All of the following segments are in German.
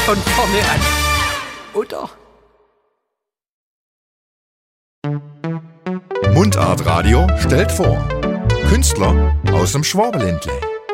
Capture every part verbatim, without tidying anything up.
von vorne an. Oder? Mundartradio stellt vor. Künstler aus dem Schwabenländle.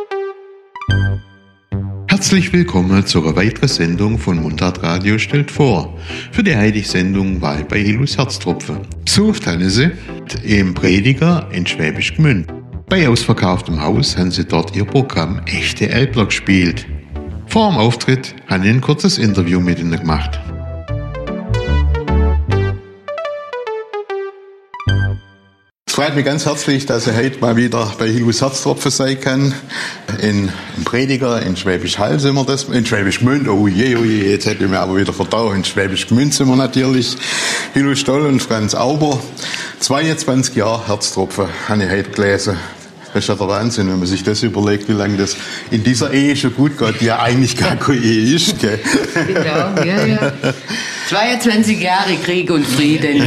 Herzlich willkommen zu einer weiteren Sendung von Mundartradio stellt vor. Für die heutige Sendung war ich bei Ilus Herztropfen. Besucht haben sie im Prediger in Schwäbisch Gmünd. Bei ausverkauftem Haus haben sie dort ihr Programm Echte Elbler gespielt. Vor dem Auftritt haben sie ein kurzes Interview mit ihnen gemacht. Es freut mich ganz herzlich, dass ich heute mal wieder bei Ilus Herztropfen sein kann. In, in Prediger, in Schwäbisch Hall sind wir das, in Schwäbisch Gmünd, oh je, oh je, jetzt hätte ich mir aber wieder verdaut. In Schwäbisch Gmünd sind wir natürlich. Hilus Stoll und Franz Auber. zweiundzwanzig Jahre Herztropfen, habe ich heute gelesen. Das ist ja der Wahnsinn, wenn man sich das überlegt, wie lange das in dieser Ehe schon gut geht, die ja eigentlich gar keine Ehe ist, gell? Genau, ja, ja. zweiundzwanzig Jahre Krieg und Frieden.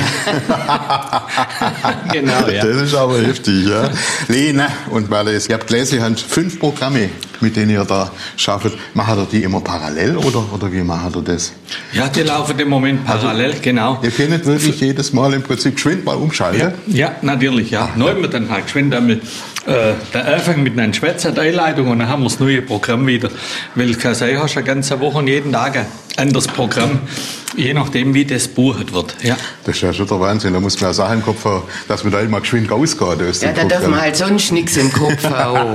Genau, ja. Das ist aber heftig, ja. Lena und Wallace, ihr habt gelesen, ihr habt fünf Programme, mit denen ihr da schafft. Macht ihr die immer parallel oder, oder wie macht ihr das? Ja, die laufen im Moment parallel, also, genau. Ihr könnt wirklich jedes Mal im Prinzip geschwind mal umschalten? Ja, ja, natürlich, ja. Neu mit dann halt geschwind einmal äh, der Anfang mit einer Schwätzer der Einleitung und dann haben wir das neue Programm wieder. Weil ich kann sagen, hast du eine ganze Woche und jeden Tag ein anderes Programm, je nachdem, wie das bucht wird. Ja. Das ist ja schon der Wahnsinn. Da muss man ja Sachen im Kopf haben, dass man da immer geschwind rausgeht. Ja, da darf man halt sonst nichts im Kopf haben.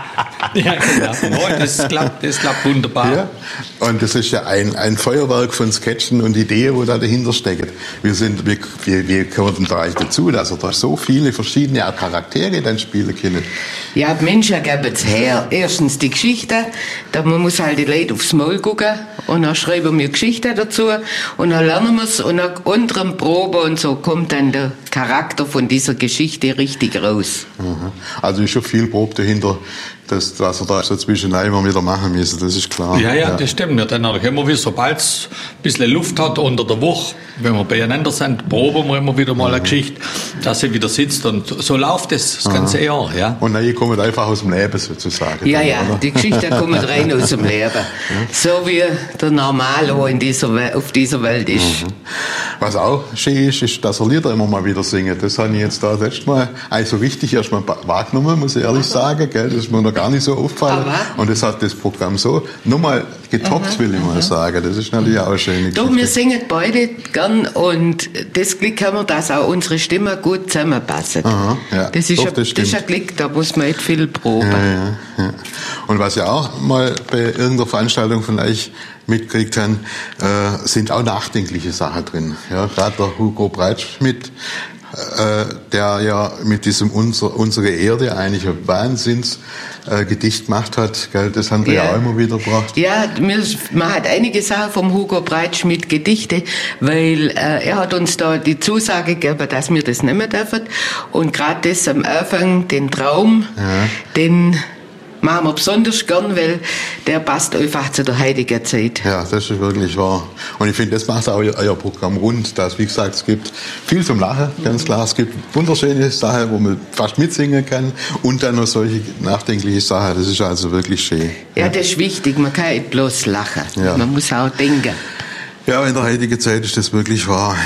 Ja, genau. No, das klappt, das klappt wunderbar. Ja. Und das ist ja ein, ein Feuerwerk von Sketchen und Ideen, die da dahinter stecken. Wir sind, wie, wie, wie kommen denn da eigentlich dazu, dass er da so viele verschiedene Charaktere dann spielen können? Ja, die Menschen geben es her. Erstens die Geschichte. Da man muss halt die Leute aufs Maul gucken und dann schreiben wir Geschichte dazu und dann lernen wir es und nach unteren Probe und so kommt dann der Charakter von dieser Geschichte richtig raus. Mhm. Also ist schon viel Probe dahinter, dass, dass wir da so zwischendurch immer wieder machen müssen, das ist klar. Ja, ja, ja. Das stimmt. Ja, dann können wir, sobald es ein bisschen Luft hat unter der Woche, wenn wir beieinander sind, proben wir immer wieder mal eine Geschichte, dass sie wieder sitzt und so läuft es das, das ganze Jahr. Ja. Und dann kommt einfach aus dem Leben sozusagen. Ja, dann, ja, oder? Die Geschichte kommt rein aus dem Leben. So wie der Normalo in dieser, auf dieser Welt ist. Mhm. Was auch schön ist, ist, dass er Lieder immer mal wieder singen. Das habe ich jetzt da letztes Mal eigentlich so richtig erst mal wahrgenommen, muss ich ehrlich sagen. Gell? Das ist mir noch gar nicht so aufgefallen. Aber und das hat das Programm so nochmal getoppt, aha, will ich mal sagen. Das ist natürlich auch eine schöne Geschichte. Doch, wir singen beide gern und das Glück haben wir, dass auch unsere Stimmen gut zusammenpassen. Aha, ja. Das ist, Doch, ein, das das ist ein Glück, da muss man nicht viel proben. Ja, ja, ja. Und was ihr auch mal bei irgendeiner Veranstaltung von euch mitgekriegt haben, äh, sind auch nachdenkliche Sachen drin. Ja, gerade der Hugo Breitschmidt, äh, der ja mit diesem Unser, Unsere Erde eigentlich ein Wahnsinns äh, Gedicht gemacht hat, gell? Das haben wir ja. ja auch immer wieder gebracht. Ja, mir, man hat einige Sachen vom Hugo Breitschmidt Gedichte, weil äh, er hat uns da die Zusage gegeben, dass wir das nicht mehr dürfen. Und gerade das am Anfang, den Traum, ja. den machen wir besonders gern, weil der passt einfach zu der heutigen Zeit. Ja, das ist wirklich wahr. Und ich finde, das macht auch euer, euer Programm rund, dass, wie gesagt, es gibt viel zum Lachen, ganz klar. Es gibt wunderschöne Sachen, wo man fast mitsingen kann und dann noch solche nachdenkliche Sachen. Das ist also wirklich schön. Ja, ja. Das ist wichtig. Man kann nicht bloß lachen. Ja. Man muss auch denken. Ja, in der heutigen Zeit ist das wirklich wahr.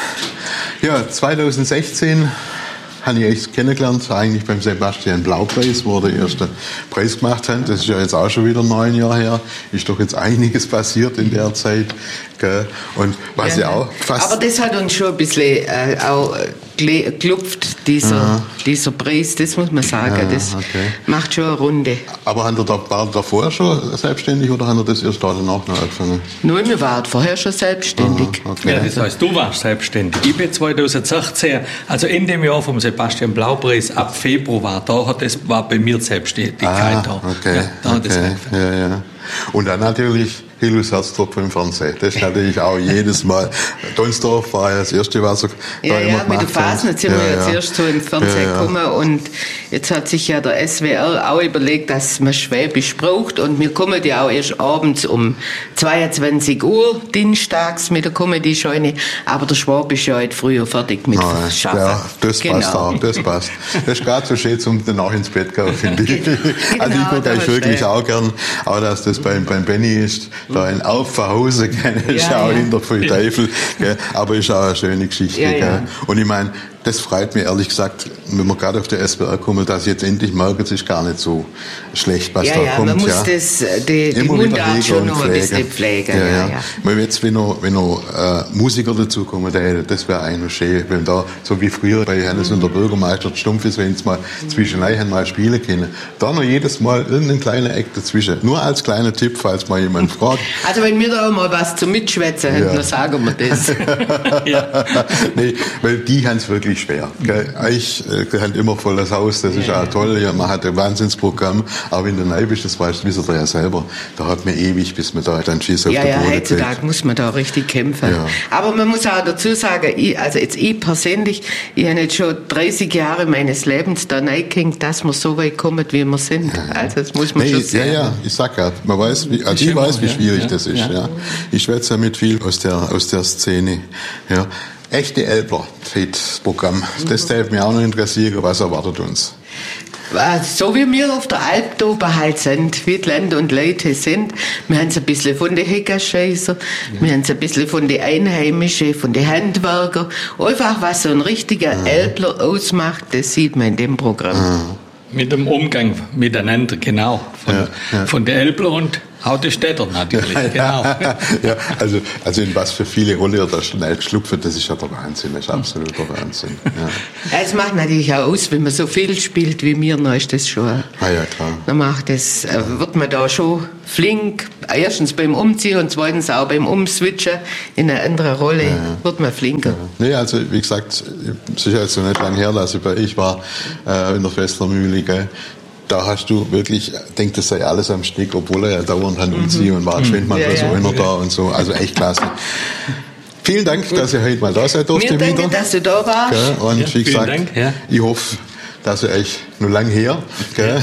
Ja, ja zwanzig sechzehn habe ich echt kennengelernt, eigentlich beim Sebastian Blau-Preis, wo wir den ersten Preis gemacht haben. Das ist ja jetzt auch schon wieder neun Jahre her. Ist doch jetzt einiges passiert in der Zeit. Gell? Und was ja, ja auch fast... Aber das hat uns schon ein bisschen äh, auch geklopft, dieser, dieser Preis, das muss man sagen. Ja, das okay. macht schon eine Runde. Aber hat er da, war er davor schon selbstständig oder hat er das erst danach noch angefangen? Nein, wir waren vorher schon selbstständig. Aha, okay. Ja, das heißt, du warst selbstständig. Ich bin zwanzig sechzehn, also in dem Jahr vom Sebastian Blau-Preis, ab Februar war da, hat das war bei mir die Selbstständigkeit ah, okay, ja, da. Hat okay. das ja, ja. Und dann natürlich Ilus Herztropfen im Fernsehen. Das hatte ich auch jedes Mal. Donsdorf war ja das erste, was er ja, da ja, immer gemacht hat. Ja, mit der Fasnet sind ja, wir ja. jetzt erst so im Fernsehen ja, gekommen ja. und jetzt hat sich ja der S W R auch überlegt, dass man Schwäbisch braucht und wir kommen ja auch erst abends um zweiundzwanzig Uhr dienstags mit der Comedy-Scheune, aber der Schwab ist ja heute früher fertig mit ah, Schaffen. Ja, das genau. passt auch, das passt. Das ist gerade so schön zum danach ins Bett gehen, finde ich. Genau, also ich gucke eigentlich wirklich schön. auch gern, auch dass das beim, beim Benny ist, da in Aufhause, gell, Ja, schau ja. hinter viel Teufel, gell, aber ist auch eine schöne Geschichte, Ja, gell. ja. Und ich meine, das freut mich ehrlich gesagt, wenn wir gerade auf der S W R kommen, dass ich jetzt endlich merke, es ist gar nicht so schlecht, was Ja, da ja, kommt. man muss ja. das, äh, die, die Immer wieder Mundart hegen schon und noch ein bisschen pflegen. Ja, Ja, ja. ja. Weil jetzt, wenn noch, wenn noch äh, Musiker dazukommen, der- das wäre eigentlich noch schön, wenn da, so wie früher bei Hannes und der Bürgermeister die Stumpf ist, wenn sie mal zwischendurch mal spielen können, da noch jedes Mal irgendein kleiner Eck dazwischen. Nur als kleiner Tipp, falls mal jemand fragt. Also wenn wir da mal was zum Mitschwätzen Ja. hätten, dann sagen wir das. Nee, weil die haben es wirklich schwer. Gell? Ich äh, haben immer voll das Haus, das ist auch toll. Ja, man hat ein Wahnsinnsprogramm, aber in der Neib ist, das weißt, wisst ihr ja selber, da hat man ewig, bis man da dann Schieß auf Ja, der ja, Boden heutzutage kriegt. muss man da richtig kämpfen. Ja. Aber man muss auch dazu sagen, ich, also jetzt ich persönlich, ich habe jetzt schon dreißig Jahre meines Lebens da reingehängt, dass wir so weit kommen, wie wir sind. Also das muss man Nee, schon ja, sagen. ja, ich sag ja, man weiß, wie, also Ist ich immer, weiß, wie ja, schwierig ja, das ist. Ja. ja. Ich schwätze ja mit viel aus der, aus der Szene. Ja. Echte Elbler, das Programm. Das darf mich auch noch interessieren, was erwartet uns. So wie wir auf der Alp da oben halt sind, wie die Länder und Leute sind, wir haben es ein bisschen von den Heckerscheißer, ja. wir haben es ein bisschen von den Einheimischen, von den Handwerkern, einfach was so ein richtiger ja. Elbler ausmacht, das sieht man in dem Programm. Ja. Mit dem Umgang miteinander, genau. Von, Ja, ja. von der Elbler und auch der Städter natürlich, genau. Ja, also, also in was für viele Rolle er da schnell geschlüpft, das ist ja der Wahnsinn, das ist absoluter Wahnsinn. Ja. Ja, es macht natürlich auch aus, wenn man so viel spielt wie mir, dann ist das schon, Ah ja, klar. dann macht das, äh, wird man da schon flink, erstens beim Umziehen und zweitens auch beim Umswitchen in eine andere Rolle, Ja. wird man flinker. Nee, also wie gesagt, es ist ja jetzt noch nicht lange her, dass ich bei ich war äh, in der Festlermühle, gell. Da hast du wirklich, denkt, das sei alles am Stück, obwohl er ja dauernd hat umziehen und war geschwind mal Ja, so ja. einer da und so. Also echt klasse. Vielen Dank, dass ihr heute mal da seid durfte Mir wieder. danke, dass du da warst. Gell? Und Ja, wie vielen gesagt, Dank, ja. ich hoffe, dass ihr euch noch lang her. Gell?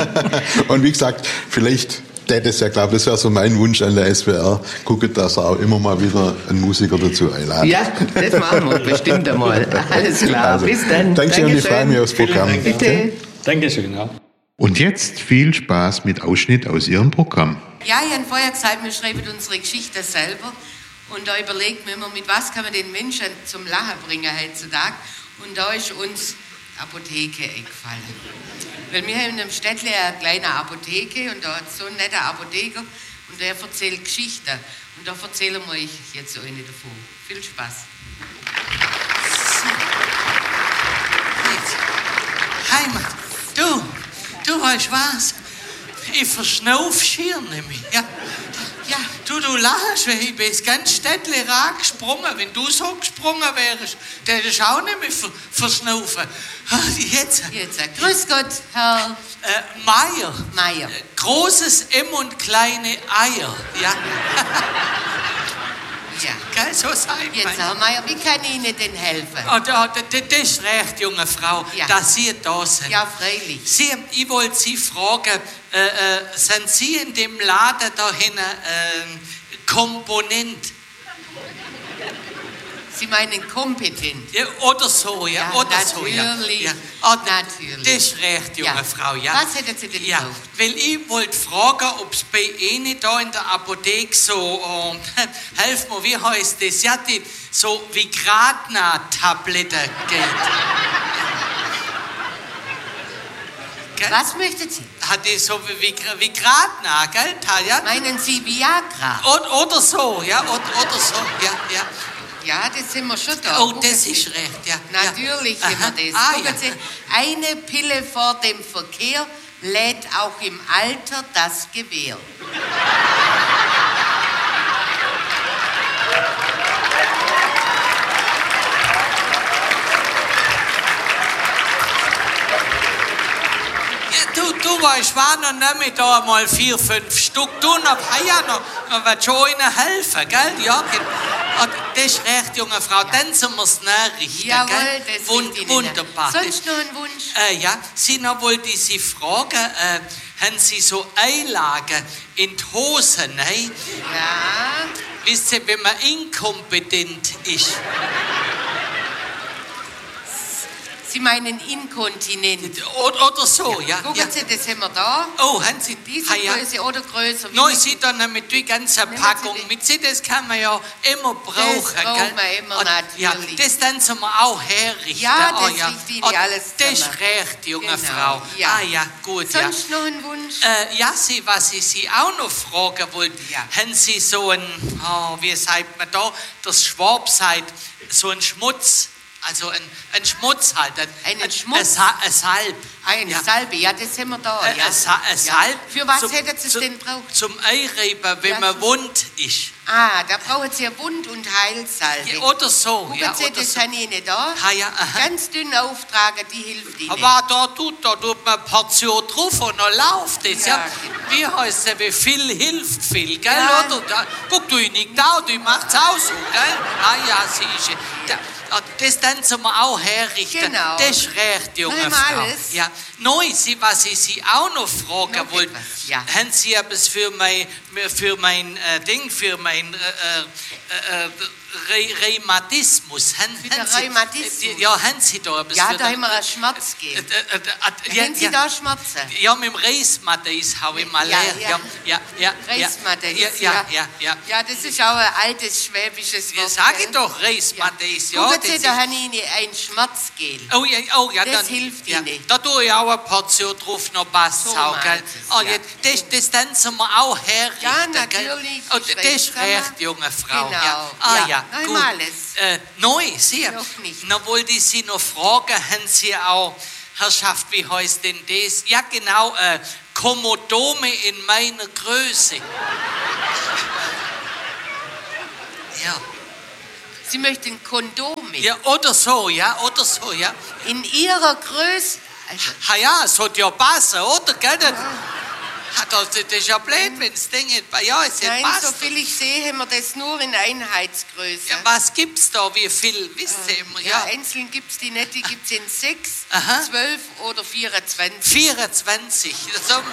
Und wie gesagt, vielleicht das ist ja, glaube das wäre so mein Wunsch an der S W R. Guckt, dass er auch immer mal wieder einen Musiker dazu einladen. Ja, das machen wir bestimmt einmal. Alles klar, Also, bis dann. Dankeschön, ich freue mich aufs Programm. Dank. Bitte. Dankeschön, ja. Und jetzt viel Spaß mit Ausschnitt aus Ihrem Programm. Ja, ich habe vorher gesagt, wir schreiben unsere Geschichte selber. Und da überlegt man immer, mit was kann man den Menschen zum Lachen bringen heutzutage. Und da ist uns Apotheke eingefallen. Weil wir haben in einem Städtle eine kleine Apotheke und da hat so ein netter Apotheker und der erzählt Geschichten. Und da erzählen wir euch jetzt so eine davon. Viel Spaß. Heimat, du, du weißt was? Ich verschnauf schier nämlich, ja. Ja, du, du lachst, weil ich bin das ganze Städtle rar gesprungen. Wenn du so gesprungen wärst, der hättest du auch nicht mehr ver verschnaufen. Ah, Jetzt, Jetzt, äh, grüß Gott, Herr äh, Meier. Meier. Großes M und kleine Eier, ja. Ja. Gell, so sagt Jetzt, man. Herr Meier, wie kann ich Ihnen denn helfen? Oh, da, da, das ist recht, junge Frau, Ja. dass Sie da sind. Ja, freilich. Sie, ich wollte Sie fragen, äh, äh, sind Sie in dem Laden da hinten äh, Komponent? Sie meinen kompetent? Ja, oder so, ja, Ja, oder so, ja. natürlich. Ja. Ah, Natürlich. Das ist recht, junge Ja. Frau, ja. Was hätten Sie denn Ja, gekauft? weil ich wollte fragen, ob es bei Ihnen da in der Apotheke so, äh, helf mir, wie heißt das, ja, die so Vigratna-Tabletten geht. Gell? Was möchten Sie? Hat die so wie Vig- Vigratna, gell, Talja? Meinen Sie Viagra? Oder, oder so, ja, oder, oder so, ja, ja. Ja, das sind wir schon da. Oh, Gucken das Sie. ist recht, ja. Natürlich ja. sind Aha. wir das. Ah, Gucken ja. Sie, eine Pille vor dem Verkehr lädt auch im Alter das Gewehr. Ja, du, du weißt, war noch nicht da mal vier, fünf Stück. Du noch, ah ja, noch, noch wird schon ihnen helfen, gell? Ja, ge- ah, das ist recht, junge Frau. Dann sind wir's nachrichten, Jawohl, gell? das Wund, liegt Ihnen. Wunderbar. Sonst noch ein Wunsch? Äh, ja, Sie noch wollte ich Sie fragen, äh, haben Sie so Einlagen in die Hosen, ne? Ja, Wisst ihr, wenn man inkompetent ist? Sie meinen Inkontinent. Oder, oder so, ja. Gucken ja. Sie, das haben wir da. Oh, haben Sie Diese ah, ja. Größe oder größer. Nein, Sie dann mit die ganze Nehmen Packung. Sie die. Mit Sie, das kann man ja immer brauchen. Das braucht gell? man immer, Und, ja, natürlich. das dann Sie mir auch herrichten. Ja, oh, das ja. richte ich Und alles das ist zusammen. recht, junge Genau, Frau. ja. Ah ja, gut, Sonst noch ein Wunsch? ja. Äh, ja, Sie, was ich Sie auch noch fragen wollte, Ja. haben Sie so ein, oh, wie sagt man da, das Schwab sagt, so ein Schmutz, also ein, ein Schmutz halt. Ein, Einen ein, Schmutz? Ein, Sa- ein Salb. Eine ja. Salbe, ja, das haben wir da. Äh, ja. ein, Sa- ein Ja. Salb. Für was zum- hätten Sie es zum- denn braucht? Zum Einreiben, wenn Ja, man zum- wund ist. Ah, da brauchen Sie eine Wund- und Heilsalbe. Ja, oder so. Gucken ja, Sie, oder das so. habe ich nicht da. Ah, ja, aha. Ganz dünn auftragen, die hilft Ihnen. Aber da tut, da tut man eine Portion drauf und dann läuft es. Ja. Ja, Wie heißt es, wie viel hilft viel, gell? Ja. Oder? Da, guck, du nicht da, du machst auch so, gell? Ah ja, siehst du. Da, das dann zum auch herrichten. Genau. Das ist recht, junge Nein, Frau. alles. Ja. Neu, Sie, was ich Sie auch noch fragen Noch wollte, etwas, ja. haben Sie etwas für mein, für mein äh, Ding, für mein äh, äh, äh, Re Rheumatismus? Haben, Für den haben Sie, Rheumatismus? äh, Ja, haben Sie da etwas Ja, für da den- haben wir ein Schmerz äh, gegeben. äh, äh, äh, ja, Haben Sie ja. da Schmerzen? Ja, mit dem Reismatis habe ich mal Ja, leer. ja. Ja, ja, ja. Reismatis, ja. Ja, ja, ja. Ja, das ist auch ein altes schwäbisches Ja, Wort. sag ich gell? doch, Reismatis. Ja, Gucken das Sie, ist- da habe ich Ihnen ein Schmerzgel. Oh ja, oh ja, Das dann, hilft ja, Ihnen. Da tue ich auch eine Portion drauf, noch passt So auch, meint gell? es, Oh, ja. ja, das, das dann sind wir auch herrichten, Ja, gell? natürlich, Oh, das das recht ist zusammen. recht, junge Frau. Genau, Ja. Ah ja. ja, Noch gut. immer alles. Äh, neu, Sie. Noch nicht. Noch wollte ich Sie noch fragen, haben Sie auch, Herrschaft, wie heißt denn das? Ja, genau, äh, Komodome in meiner Größe. Ja. Sie möchten Kondome. Ja, oder so, ja, oder so, ja. In Ihrer Größe. Also, Ha ja, es hat ja passen, oder? Gell? Das, ha, das, das ist ja blöd, wenn das Ding nicht, ja, es nein, passt. so viel ich sehe, haben wir das nur in Einheitsgröße. Ja, was gibt's da, wie viel, wisst ihr immer, Ja, ja? einzeln gibt es die nicht, die gibt es in sechs, Aha. zwölf oder vierundzwanzig. vierundzwanzig, so,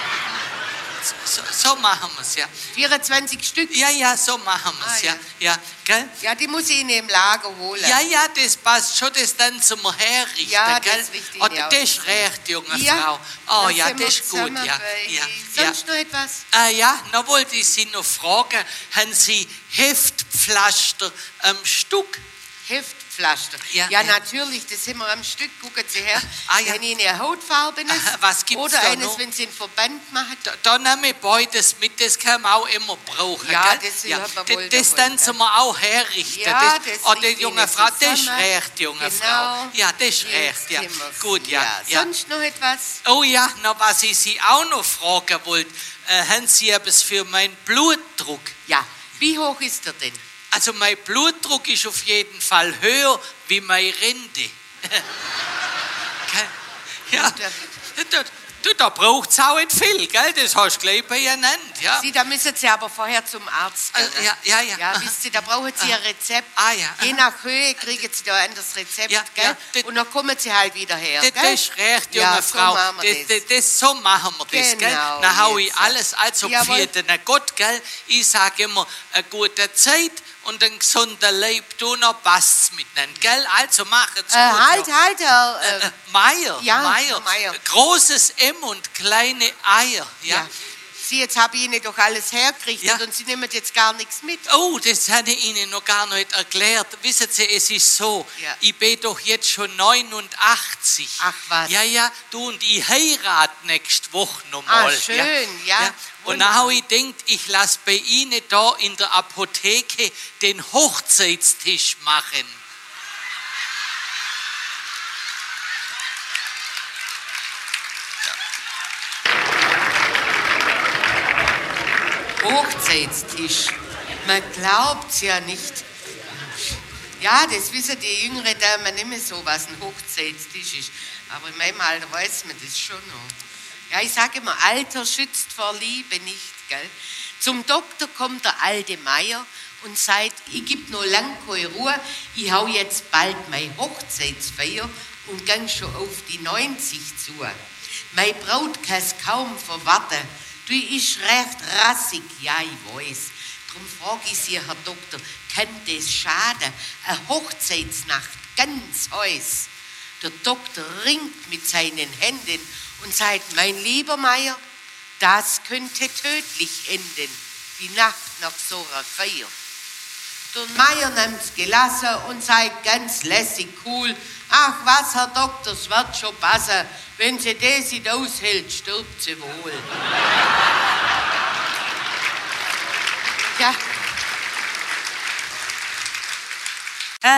so, so machen wir es, ja. vierundzwanzig Stück. Ja, ja, so machen wir es, Ah, ja. ja. ja. Gell? Ja, die muss ich Ihnen im Lager holen. Ja, ja, das passt schon, das dann zum Herrichten, Ja, gell? das richte ich Oh, Ihnen das aus. ist recht, junge Ja, Frau. Oh da ja, sind wir das ist gut, zusammen ja. bei- ja, ja. Sonst noch etwas? Ah ja, noch wollte ich Sie noch fragen, haben Sie Heftpflaster am Stück? Heftpflaster. Ja, Ja, ja. natürlich, das haben wir am Stück. Gucken Sie her. Ah, ja. Wenn Ihnen eine Hautfarbenes Aha, was gibt's oder da eines, noch? wenn Sie einen Verband machen. Da, da nehme ich beides mit, das kann man auch immer brauchen. Ja, gell? das hat man wohl das, das davon, dann zum wir auch herrichten. Ja, das, das oh, die liegt junge Ihnen Frau, das ist zusammen. recht, junge Genau. Frau. Ja, das ist Jetzt recht, ja. sind wir's. Gut, ja. ja. Sonst noch etwas? Oh ja, noch was ich Sie auch noch fragen wollte. Äh, haben Sie etwas für meinen Blutdruck? Ja. Wie hoch ist er denn? Also mein Blutdruck ist auf jeden Fall höher wie meine Rente. Gell? Ja, da, da, da braucht es auch nicht viel, gell? Das hast du gleich benannt, ja? Sie, da müssen Sie aber vorher zum Arzt gehen. Äh, ja, ja, ja. Ja, Aha. wisst ihr, da brauchen Sie ein Rezept. Ah, ja, Je aha. nach Höhe kriegen Sie da ein anderes Rezept, Ja, gell? ja, das- Und dann kommen Sie halt wieder her, Das, gell? das ist recht, junge Ja, so Frau. machen wir das, das. das, das, so machen wir das, gell? Genau, Dann hau ich jetzt. alles also Jawohl. für den Gott, gell? Ich sage immer, eine gute Zeit und ein gesunder Leib, du noch passt's miteinander, gell? Also machen's Äh, gut. halt, ja. halt, Herr. Äh, Äh, Meier, Ja, Meier. Herr Meier. Großes M und kleine Eier, ja. ja. Sie, jetzt habe ich Ihnen doch alles hergerichtet Ja. und Sie nehmen jetzt gar nichts mit. Oh, das habe ich Ihnen noch gar nicht erklärt. Wissen Sie, es ist so, Ja. ich bin doch jetzt schon neunundachtzig. Ach, was. Ja, ja, du und ich heirate nächste Woche nochmal. Ah, schön, ja. Und dann habe ich gedacht, ich lasse bei Ihnen da in der Apotheke den Hochzeitstisch machen. Hochzeitstisch. Man glaubt's ja nicht. Ja, das wissen die jüngere Damen nicht mehr so, was ein Hochzeitstisch ist. Aber in meinem Alter weiß man das schon noch. Ja, ich sage immer, Alter schützt vor Liebe nicht, gell? Zum Doktor kommt der alte Meier und sagt, ich gebe noch lang keine Ruhe, ich hau jetzt bald meine Hochzeitsfeier und gang schon auf die neunzig zu. Meine Braut kann's kaum verwarten. Du ist recht rassig, ja, ich weiß. Darum frage ich Sie, Herr Doktor, kann das schaden? Eine Hochzeitsnacht, ganz heiß. Der Doktor ringt mit seinen Händen und sagt, mein lieber Meier, das könnte tödlich enden, die Nacht nach so einer Feier. Der Meier nimmt's gelassen und sagt ganz lässig cool, ach was, Herr Doktor, es wird schon passen, wenn sie das nicht aushält, stirbt sie wohl. Ja.